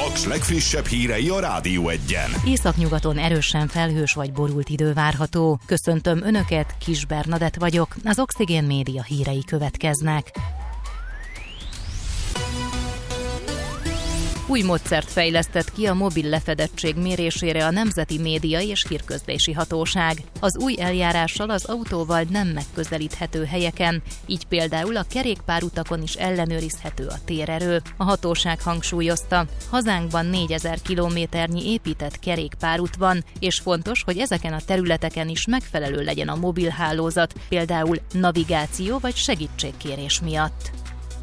Paks legfrissebb hírei a Rádió Egyen. Északnyugaton erősen felhős vagy borult idő várható. Köszöntöm Önöket, Kis Bernadett vagyok, az Oxigén Média hírei következnek. Új módszert fejlesztett ki a mobil lefedettség mérésére a Nemzeti Média és Hírközlési Hatóság. Az új eljárással az autóval nem megközelíthető helyeken, így például a kerékpárutakon is ellenőrizhető a térerő. A hatóság hangsúlyozta, hazánkban 4000 kilométernyi épített kerékpárút van, és fontos, hogy ezeken a területeken is megfelelő legyen a mobilhálózat, például navigáció vagy segítségkérés miatt.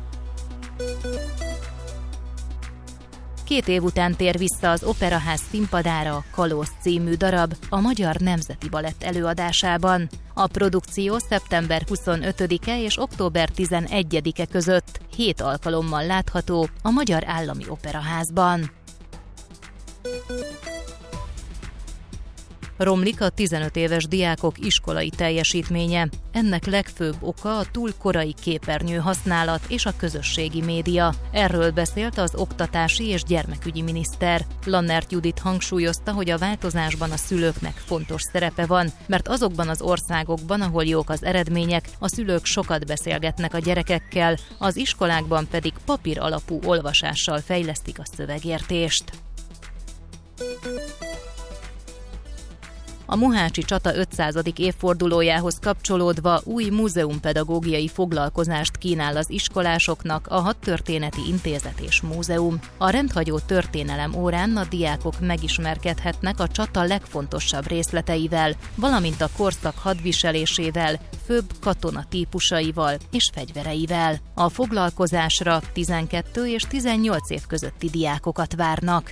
2 év után tér vissza az Operaház színpadára a Kalóz című darab a Magyar Nemzeti Balett előadásában. A produkció szeptember 25-e és október 11-e között 7 alkalommal látható a Magyar Állami Operaházban. Romlik a 15 éves diákok iskolai teljesítménye. Ennek legfőbb oka a túl korai képernyő használat és a közösségi média. Erről beszélt az oktatási és gyermekügyi miniszter. Lannert Judit hangsúlyozta, hogy a változásban a szülőknek fontos szerepe van, mert azokban az országokban, ahol jók az eredmények, a szülők sokat beszélgetnek a gyerekekkel, az iskolákban pedig papír alapú olvasással fejlesztik a szövegértést. A mohácsi csata 500. évfordulójához kapcsolódva új múzeumpedagógiai foglalkozást kínál az iskolásoknak a Hadtörténeti Intézet és Múzeum. A rendhagyó történelem órán a diákok megismerkedhetnek a csata legfontosabb részleteivel, valamint a korszak hadviselésével, főbb katonatípusaival és fegyvereivel. A foglalkozásra 12 és 18 év közötti diákokat várnak.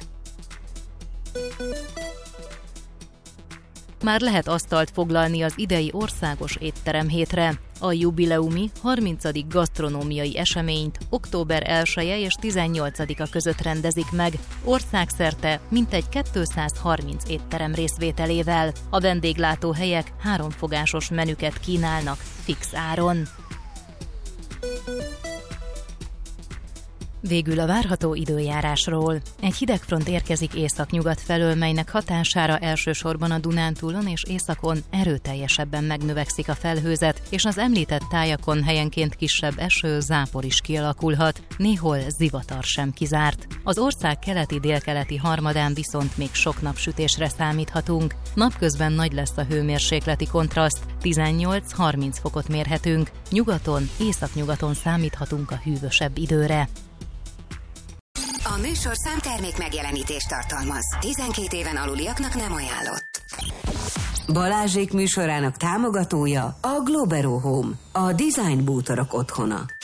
Már lehet asztalt foglalni az idei országos étteremhétre. A jubileumi 30. gasztronómiai eseményt október 1-e és 18-a között rendezik meg, országszerte mintegy 230 étterem részvételével. A vendéglátóhelyek 3 fogásos menüket kínálnak fix áron. Végül a várható időjárásról. Egy hidegfront érkezik északnyugat felől, melynek hatására elsősorban a Dunántúlon és északon erőteljesebben megnövekszik a felhőzet, és az említett tájakon helyenként kisebb eső, zápor is kialakulhat, néhol zivatar sem kizárt. Az ország keleti-délkeleti harmadán viszont még sok napsütésre számíthatunk. Napközben nagy lesz a hőmérsékleti kontraszt, 18-30 fokot mérhetünk, nyugaton, északnyugaton számíthatunk a hűvösebb időre. A műsorszám termék megjelenítést tartalmaz. 12 éven aluliaknak nem ajánlott. Balázsék műsorának támogatója a Globero Home, a design bútorok otthona.